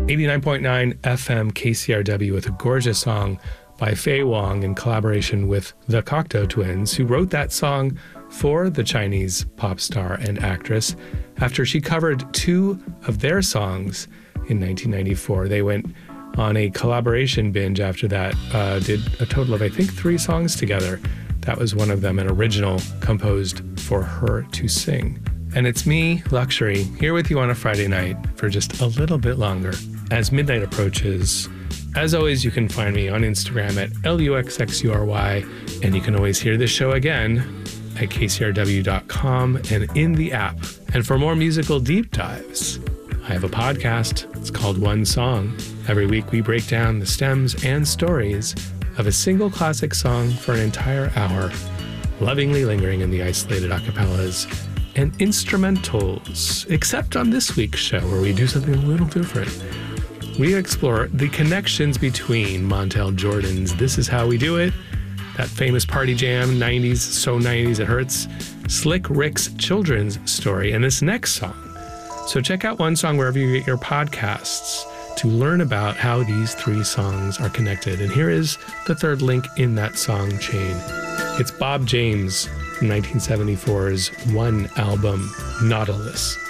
89.9 FM KCRW with a gorgeous song by Faye Wong in collaboration with the Cocteau Twins, who wrote that song for the Chinese pop star and actress after she covered two of their songs in 1994. They went on a collaboration binge after that, did a total of, I think, 3 songs together. That was one of them, an original composed for her to sing. And it's me, Luxury, here with you on a Friday night for just a little bit longer as midnight approaches. As always, you can find me on Instagram at LUXXURY, and you can always hear this show again at kcrw.com and in the app. And for more musical deep dives, I have a podcast. It's called One Song. Every week we break down the stems and stories of a single classic song for an entire hour, lovingly lingering in the isolated acapellas and instrumentals, except on this week's show where we do something a little different. We explore the connections between Montel Jordan's This Is How We Do It, that famous party jam, 90s, so 90s it hurts, Slick Rick's children's story, and this next song. So check out One Song wherever you get your podcasts to learn about how these 3 songs are connected. And here is the third link in that song chain. It's Bob James from 1974's One album, Nautilus.